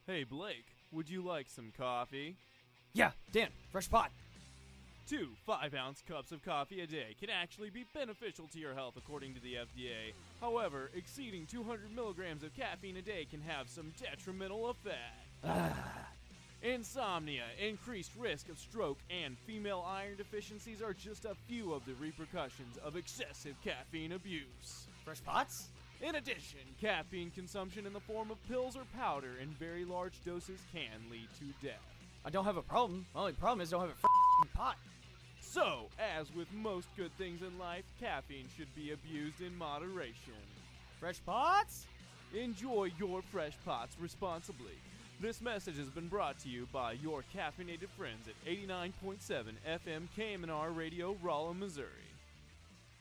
Hey Blake, would you like some coffee? Yeah, Dan, fresh pot. 2 5-ounce cups of coffee a day can actually be beneficial to your health according to the FDA. However, exceeding 200 milligrams of caffeine a day can have some detrimental effects. Insomnia, increased risk of stroke, and female iron deficiencies are just a few of the repercussions of excessive caffeine abuse. Fresh pots? In addition, caffeine consumption in the form of pills or powder in very large doses can lead to death. I don't have a problem. My only problem is I don't have a pot. So, as with most good things in life, caffeine should be abused in moderation. Fresh pots? Enjoy your fresh pots responsibly. This message has been brought to you by your caffeinated friends at 89.7 FM KMNR Radio, Rolla, Missouri.